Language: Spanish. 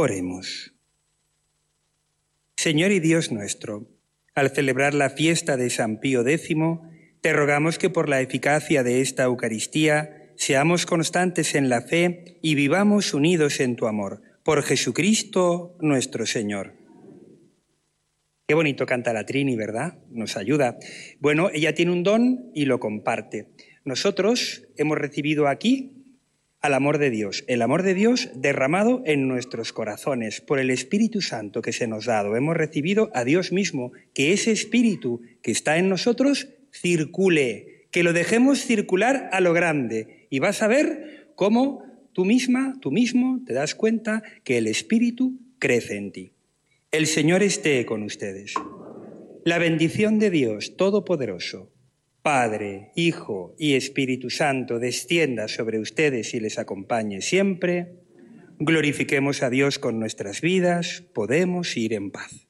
Oremos. Señor y Dios nuestro, al celebrar la fiesta de San Pío X, te rogamos que por la eficacia de esta Eucaristía seamos constantes en la fe y vivamos unidos en tu amor. Por Jesucristo nuestro Señor. Qué bonito canta la Trini, ¿verdad? Nos ayuda. Bueno, ella tiene un don y lo comparte. Nosotros hemos recibido aquí al amor de Dios, el amor de Dios derramado en nuestros corazones por el Espíritu Santo que se nos ha dado. Hemos recibido a Dios mismo, que ese Espíritu que está en nosotros circule, que lo dejemos circular a lo grande. Y vas a ver cómo tú misma, tú mismo, te das cuenta que el Espíritu crece en ti. El Señor esté con ustedes. La bendición de Dios Todopoderoso, Padre, Hijo y Espíritu Santo, descienda sobre ustedes y les acompañe siempre. Glorifiquemos a Dios con nuestras vidas. Podemos ir en paz.